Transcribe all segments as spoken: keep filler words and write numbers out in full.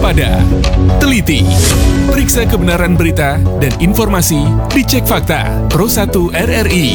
waspada, teliti, periksa kebenaran berita dan informasi dicek fakta. Pro satu R R I.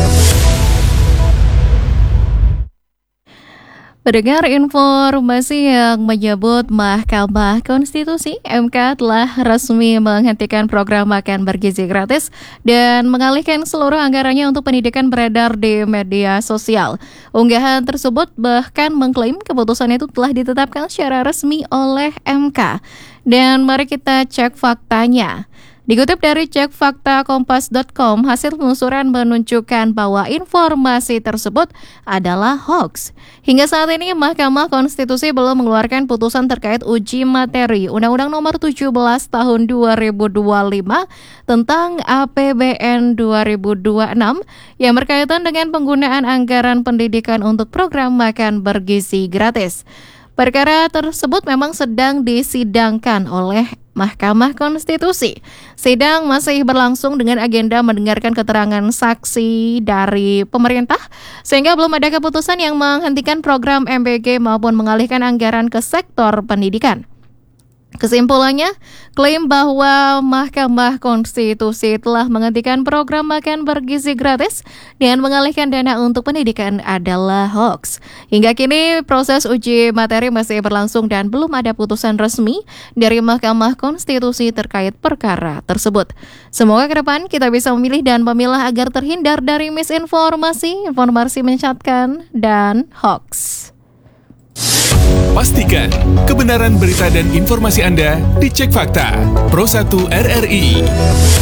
Mendengar informasi yang menyebut Mahkamah Konstitusi M K telah resmi menghentikan program makan bergizi gratis dan mengalihkan seluruh anggarannya untuk pendidikan beredar di media sosial. Unggahan tersebut bahkan mengklaim keputusan itu telah ditetapkan secara resmi oleh M K. Dan mari kita cek faktanya. Dikutip dari cek fakta kompas dot com, hasil penelusuran menunjukkan bahwa informasi tersebut adalah hoax. Hingga saat ini, Mahkamah Konstitusi belum mengeluarkan putusan terkait uji materi Undang-Undang Nomor tujuh belas Tahun dua ribu dua puluh lima tentang A P B N dua ribu dua puluh enam yang berkaitan dengan penggunaan anggaran pendidikan untuk program makan bergizi gratis. Perkara tersebut memang sedang disidangkan oleh Mahkamah Konstitusi. Sidang masih berlangsung dengan agenda mendengarkan keterangan saksi dari pemerintah, sehingga belum ada keputusan yang menghentikan program M B G maupun mengalihkan anggaran ke sektor pendidikan. Kesimpulannya, klaim bahwa Mahkamah Konstitusi telah menghentikan program makan bergizi gratis dan mengalihkan dana untuk pendidikan adalah hoax. Hingga kini proses uji materi masih berlangsung dan belum ada putusan resmi dari Mahkamah Konstitusi terkait perkara tersebut. Semoga ke depan kita bisa memilih dan memilah agar terhindar dari misinformasi, informasi menyesatkan, dan hoax. Pastikan kebenaran berita dan informasi Anda dicek fakta. Pro satu R R I.